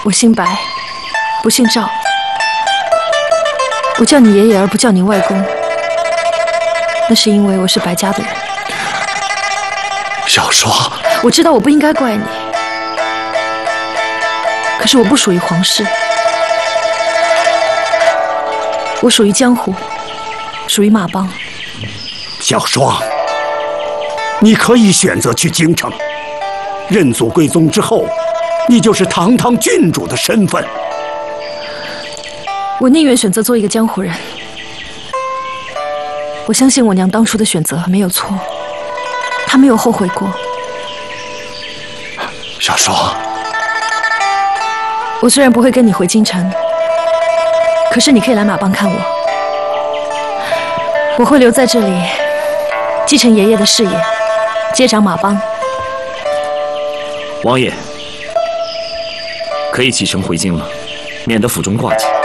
我姓白，不姓赵。我叫你爷爷而不叫你外公，那是因为我是白家的人。 小双， 我知道我不应该怪你，可是我不属于皇室，我属于江湖，属于马帮。 小双，你可以选择去京城，认祖归宗之后，你就是堂堂郡主的身份。 我宁愿选择做一个江湖人。我相信我娘当初的选择没有错，她没有后悔过。 小双， 我虽然不会跟你回京城，可是你可以来马帮看我。我会留在这里，继承爷爷的事业，接掌马帮。 王爷，可以启程回京了，免得府中挂记。